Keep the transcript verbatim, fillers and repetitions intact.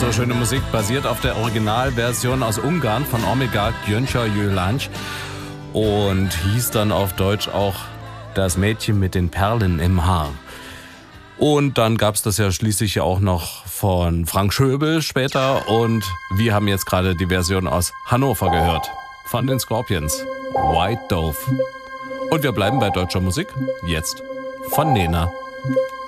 So schöne Musik basiert auf der Originalversion aus Ungarn von Omega Gyöngyös Gyöngy und hieß dann auf Deutsch auch Das Mädchen mit den Perlen im Haar. Und dann gab es das ja schließlich auch noch von Frank Schöbel später und wir haben jetzt gerade die Version aus Hannover gehört von den Scorpions, White Dove. Und wir bleiben bei deutscher Musik, jetzt von Nena.